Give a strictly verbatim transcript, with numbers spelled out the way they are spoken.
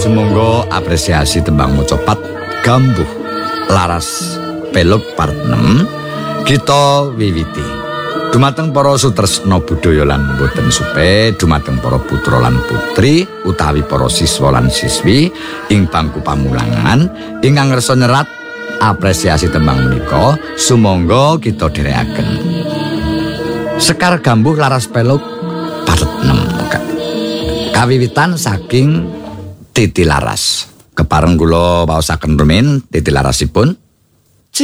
Sumangga apresiasi tembang macapat Gambuh Laras Peluk part enam kita wiwiti. Dumateng para sutresna budaya lan boten supe, dumateng para putra lan putri utawi para siswa lan siswi ing bangku pamulangan ingkang ngersa nyerat apresiasi tembang menika sumangga kita dherekaken. Sekar Gambuh Laras Peluk part enam. Kawiwitan saking Titi Laras. Kepareng kula waosaken rumin Titi Larasipun.